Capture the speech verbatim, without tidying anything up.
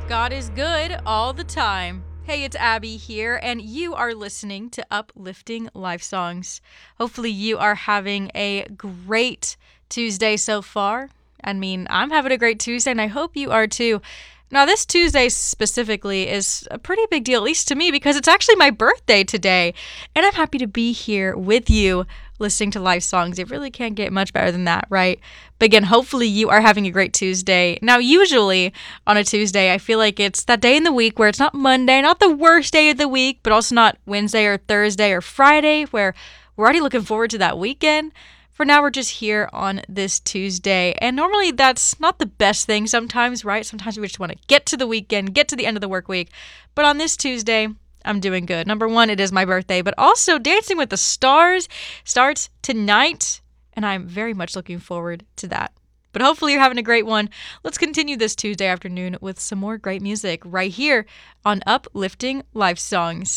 God is good all the time. Hey, it's Abby here, and you are listening to Uplifting Life Songs. Hopefully, you are having a great Tuesday so far. I mean, I'm having a great Tuesday, and I hope you are too. Now, this Tuesday specifically is a pretty big deal, at least to me, because it's actually my birthday today, and I'm happy to be here with you listening to live songs. It really can't get much better than that, right? But again, hopefully you are having a great Tuesday. Now, usually on a Tuesday, I feel like it's that day in the week where it's not Monday, not the worst day of the week, but also not Wednesday or Thursday or Friday, where we're already looking forward to that weekend. For now, we're just here on this Tuesday, and normally that's not the best thing sometimes, right? Sometimes we just want to get to the weekend, get to the end of the work week. But on this Tuesday, I'm doing good. Number one, it is my birthday, but also Dancing with the Stars starts tonight, and I'm very much looking forward to that. But hopefully you're having a great one. Let's continue this Tuesday afternoon with some more great music right here on Uplifting Life Songs.